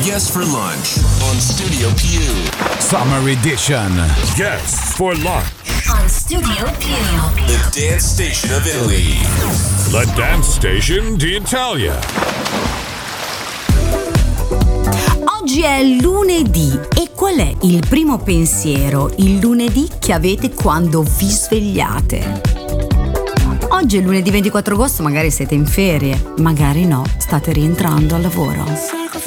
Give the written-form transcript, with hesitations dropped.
Guests for Lunch on Studio Più. Summer Edition. Guests for Lunch on Studio Più. The dance station of Italy. La dance station d'Italia. Oggi è lunedì e qual è il primo pensiero il lunedì che avete quando vi svegliate? Oggi è lunedì 24 agosto, magari siete in ferie, magari no, state rientrando al lavoro.